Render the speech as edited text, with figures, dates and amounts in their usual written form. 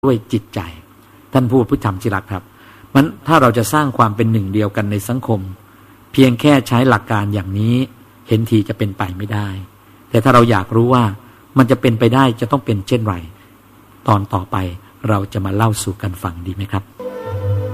ด้วยจิตใจท่านผู้ธรรมที่รักครับมันถ้าเราจะสร้างความเป็นหนึ่งเดียวกันในสังคมเพียงแค่ใช้หลักการอย่างนี้เห็นทีจะเป็นไปไม่ได้แต่ถ้าเราอยากรู้ว่ามันจะเป็นไปได้จะต้องเป็นเช่นไรตอนต่อไปเราจะมาเล่าสู่กันฟังดีไหมครับ